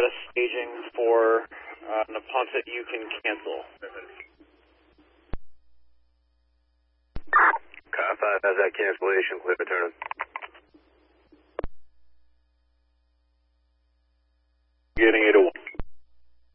apparatus staging for Neponset you can cancel. Car 5 has that cancellation, clear to turn.